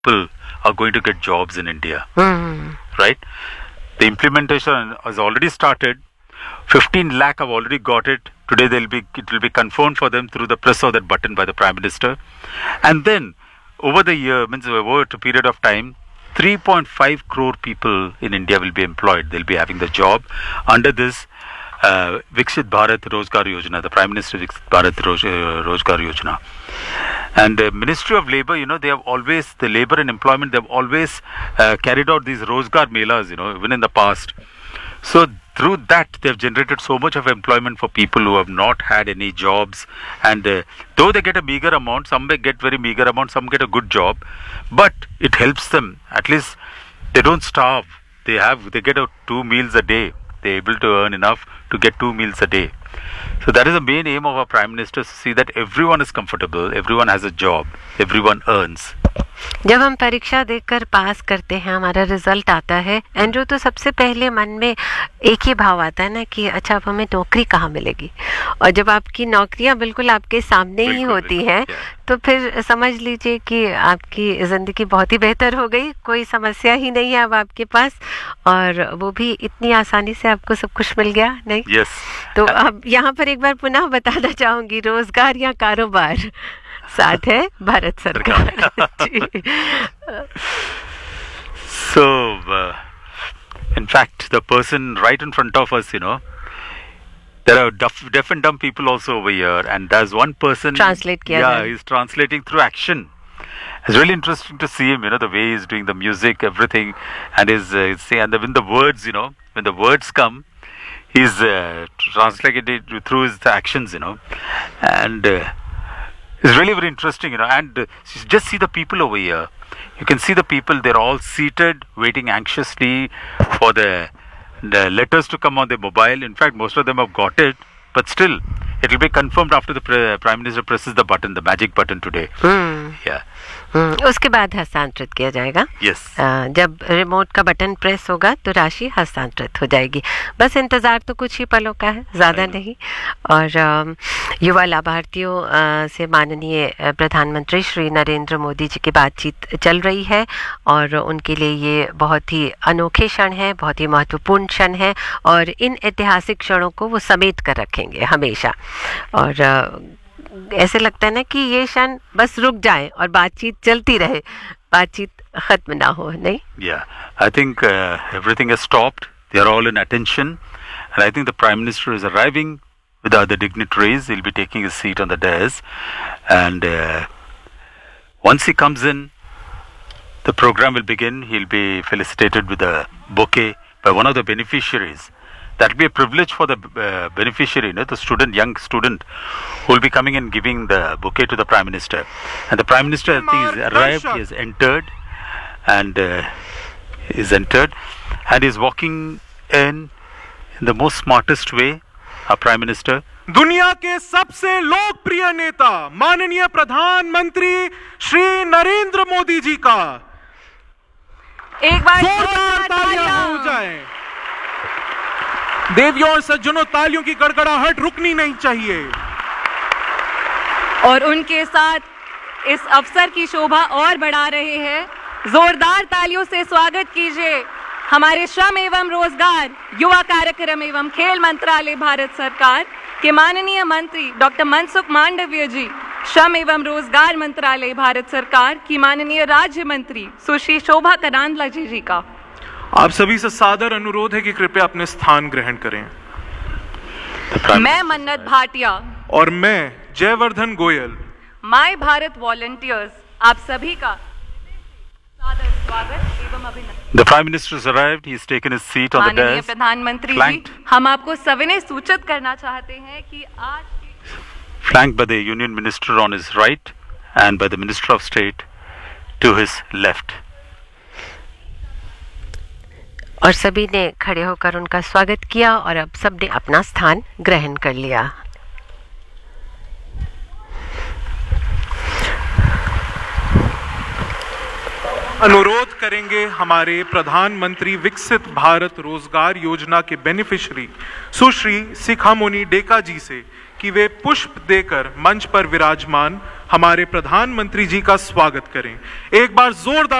people are going to get jobs in India, right? The implementation has already started. 15 lakh have already got it. Today it will be confirmed for them through the press of that button by the Prime Minister. And then over the year, over a period of time, 3.5 crore people in India will be employed. They'll be having the job under this Viksit Bharat Rozgar Yojana, the Prime Minister Viksit Bharat Rozgar Yojana. And Ministry of Labour, they have always, the Labour and Employment, they have always carried out these Rozgar Melas, even in the past. So through that, they have generated so much of employment for people who have not had any jobs. And though they get a meager amount, some may get very meager amount, some get a good job, but it helps them. At least they don't starve. They get 2 meals a day. They're able to earn enough to get 2 meals a day. So that is the main aim of our Prime Minister, to see that everyone is comfortable, everyone has a job, everyone earns. जब हम परीक्षा देकर पास करते हैं, हमारा result आता है Andrew, तो सबसे पहले मन में एक ही भाव आता है ना कि अच्छा अब हमें नौकरी कहाँ मिलेगी। और जब आपकी नौकरियां बिल्कुल आपके सामने ही होती हैं तो फिर समझ लीजिए कि आपकी ज़िंदगी बहुत ही बेहतर हो गई, कोई समस्या ही नहीं है अब आपके पास, और वो भी इतनी आसानी से आपको सब कुछ मिल गया नहीं। तो अब यहाँ पर एक बार पुनः बताना चाहूँगी, रोजगार या कारोबार, साथ है भारत सरकार। So, in fact, the person right in front of us, there are deaf and dumb people also over here, and there's one person. Translate kiya. Yeah, he's translating through action. It's really interesting to see him, the way he's doing the music, everything, and and when the words, when the words come, he's translating it through his actions, and it's really very interesting, and just see the people over here. You can see the people, they're all seated, waiting anxiously for the letters to come on their mobile. In fact, most of them have got it, but still, it will be confirmed after the Prime Minister presses the button, the magic button today. Yeah. उसके बाद हस्तांतरित किया जाएगा। जब remote का button press होगा तो राशि हस्तांतरित हो जाएगी। बस इंतज़ार तो कुछ ही पलों का है, ज़्यादा नहीं। और युवा लाभार्थियों से माननीय प्रधानमंत्री श्री नरेंद्र मोदी जी की बातचीत चल रही है, और उनके लिए ये बहुत ही अनोखे क्षण है, बहुत ही महत्वपूर्ण क्षण है, और इन ऐतिहासिक क्षणों को वो समेट कर रखेंगे हमेशा। और ऐसे लगता है ना कि ये क्षण बस रुक जाए और बातचीत चलती रहे, बातचीत खत्म ना हो, नहीं? Yeah, I think everything has stopped. They are all in attention, and I think the Prime Minister is arriving with the other dignitaries. He'll be taking his seat on the dais, and once he comes in, the program will begin. He'll be felicitated with a bouquet by one of the beneficiaries. That will be a privilege for the beneficiary, the young student, who will be coming and giving the bouquet to the Prime Minister. And the Prime Minister, I think, has arrived, he has entered, and is walking in the most smartest way, our Prime Minister. दुनिया के सबसे लोकप्रिय नेता माननीय प्रधानमंत्री श्री नरेंद्र मोदी जी का एक बार जोरदार तालियां हो जाएं। देवियों और सज्जनों, तालियों की गड़गड़ाहट रुकनी नहीं चाहिए। और उनके साथ इस अवसर की शोभा और बढ़ा रहे हैं, जोरदार तालियों से स्वागत कीजिए हमारे श्रम एवं रोजगार, युवा कार्यक्रम एवं खेल मंत्रालय भारत सरकार के माननीय मंत्री डॉक्टर मनसुख मांडविया जी, श्रम एवं रोजगार मंत्रालय भारत सरकार की माननीय राज्य मंत्री सुश्री शोभा करांदला जी का। आप सभी से सादर अनुरोध है कि कृपया अपने स्थान ग्रहण करें। मैं मन्नत भाटिया और मैं जयवर्धन गोयल, माय भारत वॉलंटियर्स, आप सभी का सादर स्वागत एवं अभिनंदन। The Prime Minister has arrived. He has taken his seat on the dais. माननीय प्रधानमंत्री जी, हम आपको सविनय सूचित करना चाहते हैं कि आज flanked by the Union Minister on his right and by the Minister of State to his left. और सभी ने खड़े होकर उनका स्वागत किया, और अब सबने अपना स्थान ग्रहण कर लिया। अनुरोध करेंगे हमारे प्रधानमंत्री विकसित भारत रोजगार योजना के बेनिफिशियरी सुश्री शिखामणि डेका जी से कि वे पुष्प देकर मंच पर विराजमान हमारे प्रधानमंत्री जी का स्वागत करें। एक बार जोरदार